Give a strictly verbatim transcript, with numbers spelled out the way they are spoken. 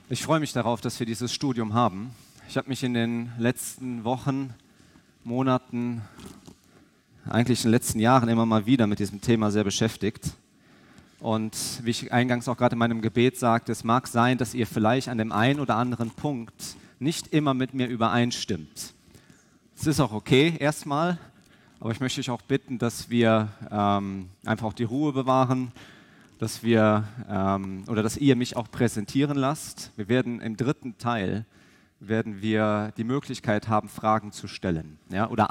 Ich freue mich darauf, dass wir dieses Studium haben. Ich habe mich in den letzten Wochen, Monaten, eigentlich in den letzten Jahren immer mal wieder mit diesem Thema sehr beschäftigt. Und wie ich eingangs auch gerade in meinem Gebet sagte, es mag sein, dass ihr vielleicht an dem einen oder anderen Punkt nicht immer mit mir übereinstimmt. Es ist auch okay erstmal, aber ich möchte euch auch bitten, dass wir ähm, einfach auch die Ruhe bewahren, dass wir ähm, oder dass ihr mich auch präsentieren lasst. Wir werden im dritten Teil werden wir die Möglichkeit haben, Fragen zu stellen, ja, oder